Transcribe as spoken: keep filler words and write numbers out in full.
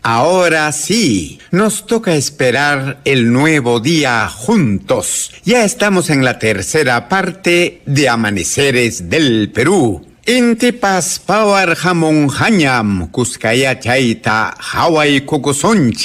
Ahora sí, nos toca esperar el nuevo día juntos. Ya estamos en la tercera parte de Amaneceres del Perú. Inti pas pawar hamon hanyam, kuskaya chaita, Hawaii kukusonchi.